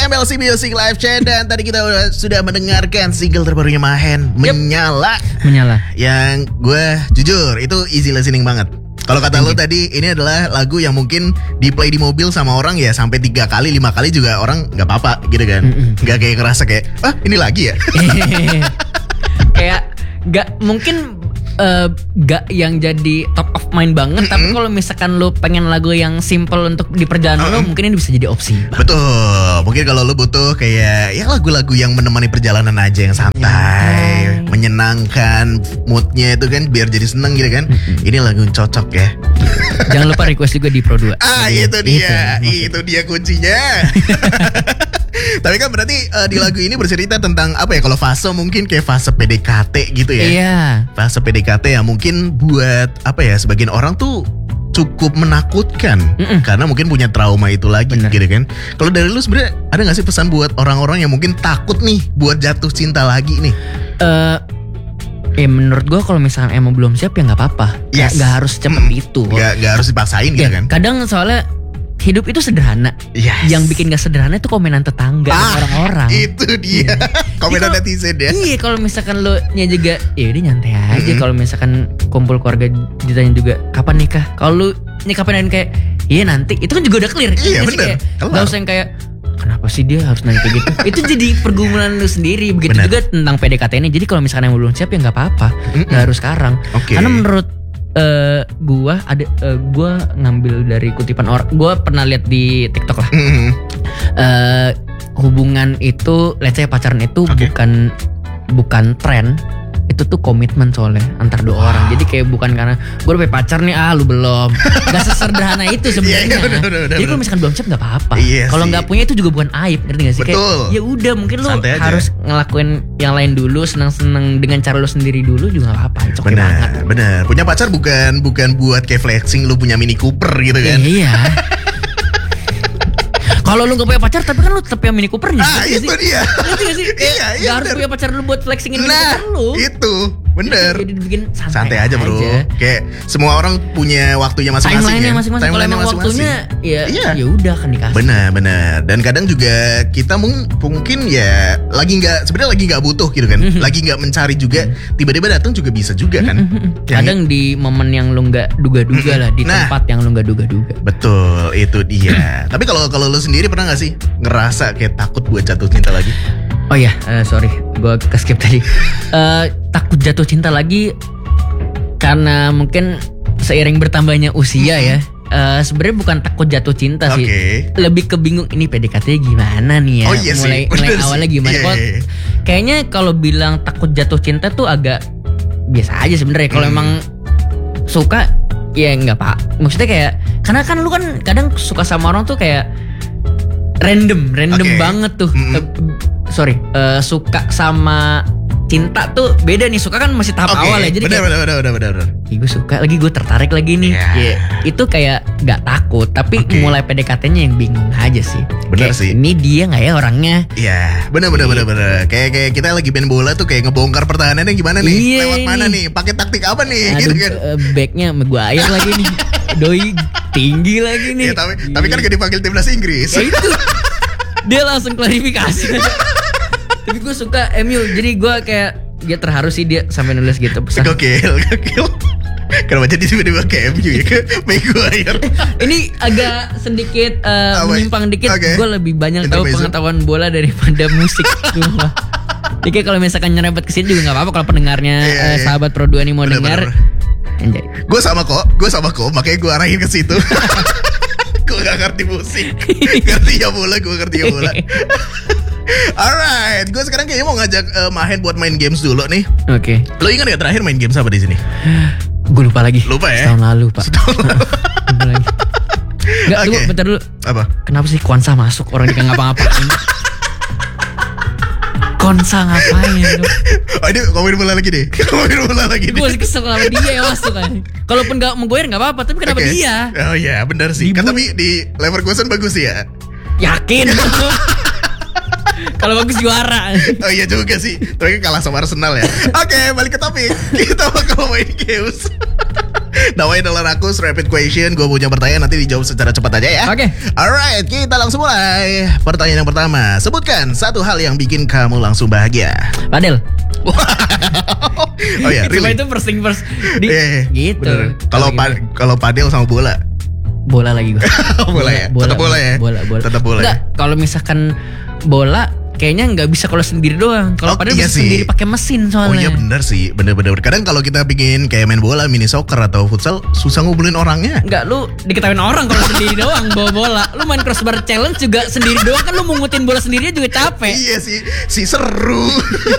MLC Music Live Chat. Dan tadi kita sudah mendengarkan single terbarunya Mahen, Menyala. Yang gue jujur itu easy listening banget. Kalau kata lo tadi, ini adalah lagu yang mungkin di play di mobil sama orang ya sampai 3 kali 5 kali juga orang nggak apa-apa gitu kan. Nggak kayak ngerasa kayak ini lagi ya. Kayak nggak mungkin gak yang jadi top of mind banget, tapi kalau misalkan lo pengen lagu yang simple untuk di perjalanan lo, mungkin ini bisa jadi opsi. Betul, mungkin kalau lo butuh kayak ya lagu-lagu yang menemani perjalanan aja yang santai, menyenangkan, moodnya itu kan biar jadi seneng gitu kan. Ini lagu yang cocok ya. Jangan lupa request juga di Pro 2. Itu dia kuncinya. Tapi kan berarti di lagu ini bercerita tentang apa ya? Kalau fase mungkin kayak fase PDKT gitu ya. Iya. Fase PDKT ya mungkin buat apa ya? Sebagian orang tuh cukup menakutkan karena mungkin punya trauma itu lagi. Bener. Gitu kan. Kalau dari lu sebenarnya ada nggak sih pesan buat orang-orang yang mungkin takut nih buat jatuh cinta lagi nih? Menurut gue kalau misalkan emang belum siap ya nggak apa-apa. Yes. Gak harus cepet itu. Gak harus dipaksain gitu kan. Kadang soalnya hidup itu sederhana. Yes. Yang bikin gak sederhana itu komenan tetangga dan orang-orang. Itu dia. Komenan netizen ya. Iya, kalau misalkan lo nya juga ya udah nyantai aja. Kalau misalkan kumpul keluarga ditanya juga kapan nikah. Kalau lu kapan kayak iya nanti, itu kan juga udah clear. Iya benar. Gak usah yang kayak kenapa sih dia harus nanya kayak gitu. Itu jadi pergumulan lu sendiri. Begitu juga tentang PDKT ini. Jadi kalau misalkan yang belum siap ya gak apa-apa. Gak harus sekarang. Karena menurut gua ngambil dari kutipan orang, gua pernah lihat di TikTok lah. Hubungan itu, let's say pacaran itu bukan tren, itu tuh komitmen soalnya antar dua orang. Jadi kayak bukan karena gue udah punya pacar nih, lu belum. Gak sesederhana itu sebenarnya. Jadi kalau misalkan belum siap nggak apa-apa. Kalau nggak punya itu juga bukan aib, ngerti gak sih? Kayak ya udah mungkin lu harus ngelakuin yang lain dulu, senang-senang dengan cara lu sendiri dulu juga nggak apa-apa. Bener. Punya pacar bukan buat kayak flexing lu punya Mini Cooper gitu kan? Iya. Kalau lu gak punya pacar tapi kan lu tetap punya Mini Coopernya. Itu dia. Ngerti gak sih? Gak harus punya pacar lu buat flexingin Mini Cooper lu. Itu bener. Jadi dibikin santai aja bro. Kayak semua orang punya waktunya masing-masing. Timeline-nya masing-masing. Kalau emang waktunya ya udah kan dikasih. Bener. Dan kadang juga kita mungkin ya sebenarnya lagi nggak butuh gitu kan. Lagi nggak mencari juga. Tiba-tiba datang juga bisa juga kan. Kadang di momen yang lu nggak duga-duga lah, di tempat yang lu nggak duga-duga. Betul, itu dia. Tapi kalau lu sendiri pernah nggak sih ngerasa kayak takut buat jatuh cinta lagi? Oh iya, sorry, gue skip tadi. Takut jatuh cinta lagi karena mungkin seiring bertambahnya usia ya. Sebenarnya bukan takut jatuh cinta sih, lebih ke bingung ini PDKT gimana nih ya. Mulai awalnya gimana? Kayaknya kalau bilang takut jatuh cinta tuh agak biasa aja sebenarnya. Kalau emang suka ya nggak pak. Maksudnya kayak karena kan lu kan kadang suka sama orang tuh kayak random banget tuh. Suka sama cinta tuh beda nih. Suka kan masih tahap awal ya. Jadi bener. Gue suka lagi, gue tertarik lagi nih. Itu kayak gak takut, tapi mulai PDKT-nya yang bingung aja sih. Bener kayak, sih. Ini dia gak ya orangnya? Iya, bener. Kayak kita lagi main bola tuh kayak ngebongkar pertahanannya gimana nih? Lewat mana nih? Pakai taktik apa nih? Aduh, gitu kan. Backnya Maguire lagi nih. Doi tinggi lagi nih. Tapi kan gak dipanggil timnas Inggris. Ya itu. Dia langsung klarifikasi. Tapi gue suka MU, jadi gue kayak dia terharu sih dia sampai nulis gitu pesan. Gokil. Kenapa jadi tiba-tiba ke MU ya, ke Maguire? Ini agak sedikit menyimpang dikit. Gue lebih banyak tahu pengetahuan bola daripada musik. Jadi kayak kalau misalkan nyerempet kesini juga nggak apa-apa kalau pendengarnya sahabat Pro 2 nih mau dengar. Gue sama kok, makanya gue arahin ke situ. Gue gak ngerti musik, ngerti ya bola. Alright, gue sekarang kayaknya mau ngajak Mahen buat main games dulu nih. Oke. Lo ingat ya terakhir main games apa di sini? Gue lupa lagi. Lupa ya? Setahun lalu pak. Enggak, tunggu bentar dulu. Apa? Kenapa sih Konsa masuk orang dia ngapa-ngapain? Konsa ngapain? Oh ini ngomongin bola lagi deh. Gue masih kesel sama dia ya masuk kan. Kalaupun gak menggoyer gak apa-apa, tapi kenapa dia? Oh iya benar sih. Kan tapi di Leverkusen bagus ya. Yakin? Kalau bagus juara. Oh iya juga sih. Tapi kalah sama Arsenal ya. Oke, balik ke topik. Kita bakal main games. Namanya adalah Rakus Rapid Question. Gue punya pertanyaan, nanti dijawab secara cepat aja ya. Oke. Alright, kita langsung mulai. Pertanyaan yang pertama, sebutkan satu hal yang bikin kamu langsung bahagia. Padel. Oh ya, Cuma really? itu first di Iya, gitu. bener. Kalau padel sama bola. Bola lagi gue. Bola ya? Tetap bola ya? Bola. Tetap bola. Enggak, kalau misalkan bola kayaknya nggak bisa kalau sendiri doang. Kalau padahal iya bisa sih. sendiri pakai mesin soalnya. Oh iya benar sih, bener-bener. Kadang kalau kita bikin kayak main bola, mini soccer atau futsal, susah ngumpulin orangnya. Enggak, lu diketawain orang kalau sendiri doang bawa bola. Lu main crossbar challenge juga sendiri doang kan, lu mungutin bola sendiri juga capek. Iya sih, seru.